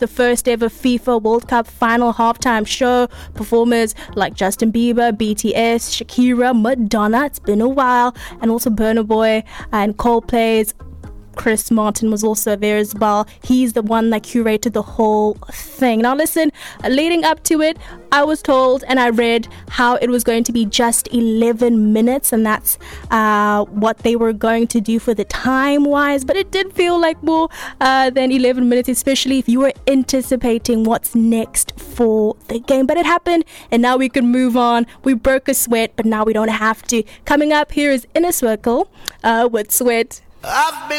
the first ever FIFA World Cup final halftime show. Performers like Justin Bieber, BTS, Shakira, Madonna, it's been a while, and also Burna Boy and Coldplay's Chris Martin was also there as well. He's the one that curated the whole thing. Now listen, leading up to it, I was told and I read how it was going to be just 11 minutes, and that's what they were going to do for the time wise, but it did feel like more than 11 minutes, especially if you were anticipating what's next for the game. But it happened, and now we can move on. We broke a sweat, but now we don't have to. Coming up, here is Inner Circle with Sweat. I've been